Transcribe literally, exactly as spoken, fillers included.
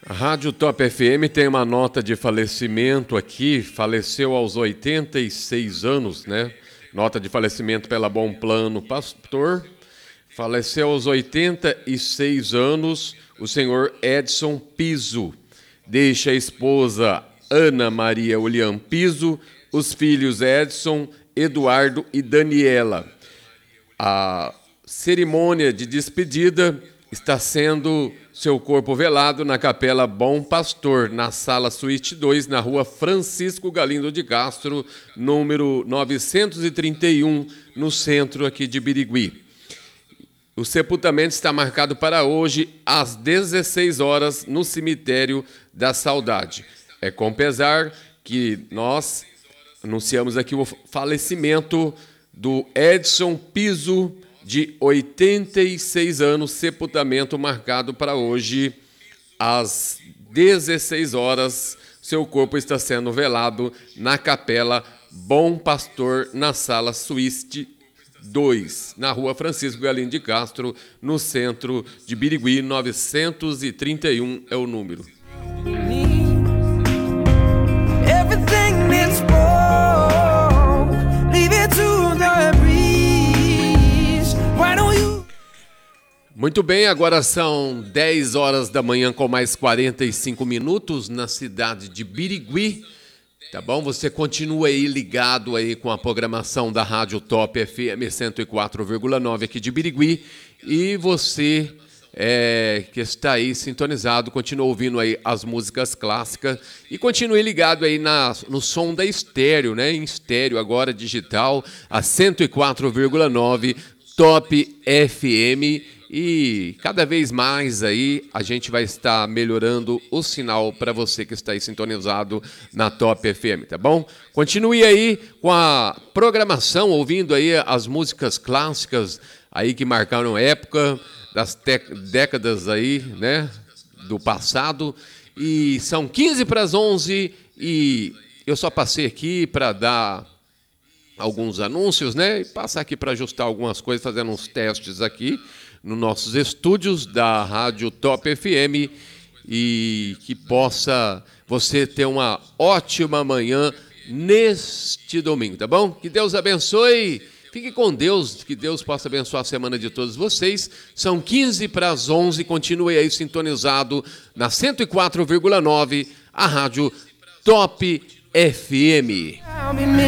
A Rádio Top F M tem uma nota de falecimento aqui, faleceu aos oitenta e seis anos, né? Nota de falecimento pela Bom Plano Pastor. Faleceu aos oitenta e seis anos o senhor Edson Piso. Deixa a esposa Ana Maria William Piso, os filhos Edson, Eduardo e Daniela. A cerimônia de despedida está sendo seu corpo velado na Capela Bom Pastor, na Sala Suíte dois, na Rua Francisco Galindo de Castro, número novecentos e trinta e um, no centro aqui de Birigui. O sepultamento está marcado para hoje, às dezesseis horas, no Cemitério da Saudade. É com pesar que nós anunciamos aqui o falecimento do Edson Piso, de oitenta e seis anos, sepultamento marcado para hoje, às dezesseis horas. Seu corpo está sendo velado na Capela Bom Pastor, na Sala Suíte dois, na Rua Francisco Galindo de Castro, no centro de Birigui, novecentos e trinta e um é o número. Muito bem, agora são dez horas da manhã com mais quarenta e cinco minutos na cidade de Birigui, tá bom? Você continua aí ligado aí com a programação da Rádio Top F M cento e quatro vírgula nove aqui de Birigui, e você é, que está aí sintonizado, continua ouvindo aí as músicas clássicas e continue ligado aí na, no som da estéreo, né? Em estéreo agora, digital, a cento e quatro vírgula nove Top F M. E cada vez mais aí a gente vai estar melhorando o sinal para você que está aí sintonizado na Top F M, tá bom? Continue aí com a programação, ouvindo aí as músicas clássicas aí que marcaram época das décadas aí, né, do passado. E são quinze para as onze e eu só passei aqui para dar alguns anúncios, né? E passar aqui para ajustar algumas coisas, fazendo uns testes aqui nos nossos estúdios da Rádio Top F M, e que possa você ter uma ótima manhã neste domingo, tá bom? Que Deus abençoe, fique com Deus, que Deus possa abençoar a semana de todos vocês. São quinze para as onze, continue aí sintonizado na cento e quatro vírgula nove, a Rádio Top F M.